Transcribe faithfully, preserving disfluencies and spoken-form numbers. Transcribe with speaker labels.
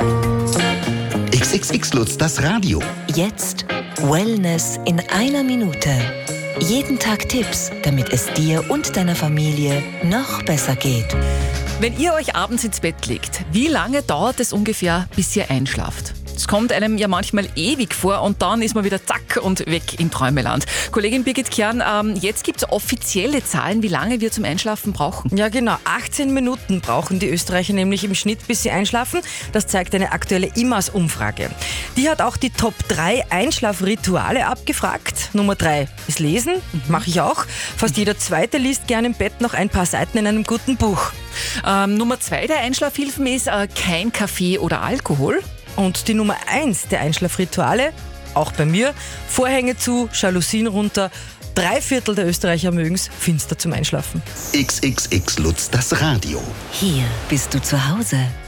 Speaker 1: X X X Lutz, das Radio.
Speaker 2: Jetzt Wellness in einer Minute. Jeden Tag Tipps, damit es dir und deiner Familie noch besser geht.
Speaker 3: Wenn ihr euch abends ins Bett legt, wie lange dauert es ungefähr, bis ihr einschlaft? Es kommt einem ja manchmal ewig vor und dann ist man wieder zack und weg im Träumeland. Kollegin Birgit Kern, ähm, jetzt gibt es offizielle Zahlen, wie lange wir zum Einschlafen brauchen.
Speaker 4: Ja genau, achtzehn Minuten brauchen die Österreicher nämlich im Schnitt, bis sie einschlafen. Das zeigt eine aktuelle I M A S-Umfrage. Die hat auch die Top drei Einschlafrituale abgefragt. Nummer drei ist Lesen, mache ich auch. Fast jeder Zweite liest gerne im Bett noch ein paar Seiten in einem guten Buch.
Speaker 3: Ähm, Nummer zwei der Einschlafhilfen ist äh, kein Kaffee oder Alkohol.
Speaker 4: Und die Nummer eins der Einschlafrituale, auch bei mir, Vorhänge zu, Jalousien runter. Drei Viertel der Österreicher mögen es finster zum Einschlafen.
Speaker 1: X X X Lutz, das Radio.
Speaker 2: Hier bist du zu Hause.